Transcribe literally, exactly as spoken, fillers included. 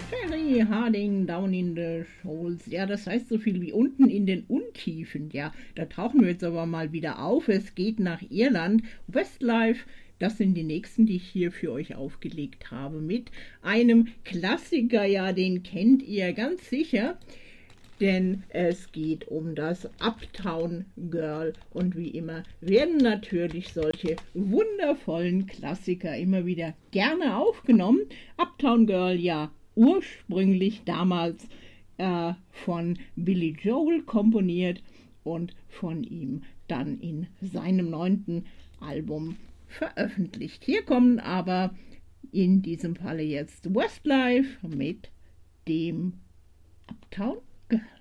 Ferry Harding down in the shoals. Ja, das heißt so viel wie unten in den Untiefen. Ja, da tauchen wir jetzt aber mal wieder auf. Es geht nach Irland. Westlife, das sind die nächsten, die ich hier für euch aufgelegt habe. Mit einem Klassiker, ja, den kennt ihr ganz sicher. Denn es geht um das Uptown Girl und wie immer werden natürlich solche wundervollen Klassiker immer wieder gerne aufgenommen. Uptown Girl, ja, ursprünglich damals äh, von Billy Joel komponiert und von ihm dann in seinem neunten Album veröffentlicht. Hier kommen aber in diesem Falle jetzt Westlife mit dem Uptown Girl.